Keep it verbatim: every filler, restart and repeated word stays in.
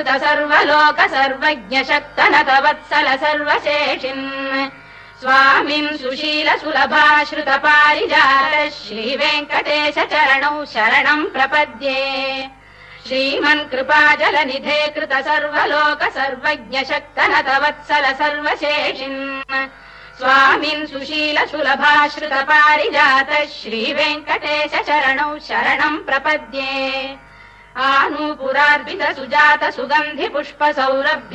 कृत सर्वलोक सर्वज्ञ शक्तनत वत्सल सर्वशेषिन् स्वामिन् सुशील सुलभाश्रुत पारिजात श्रीवेङ्कटेश चरणौ शरणम् प्रपद्ये श्रीमन् कृपाजलनिधे कृत सर्वलोक सर्वज्ञ शक्तनत वत्सल सर्वशेषिन् स्वामिन् सुशील सुलभाश्रुत पारिजात श्रीवेङ्कटेश चरणौ शरणम् प्रपद्ये आनूपुरार्पित सुजात सुगन्धि पुष्प सौरभ्य